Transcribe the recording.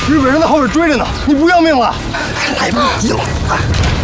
日本人在后边追着呢，你不要命了？ 来不及了！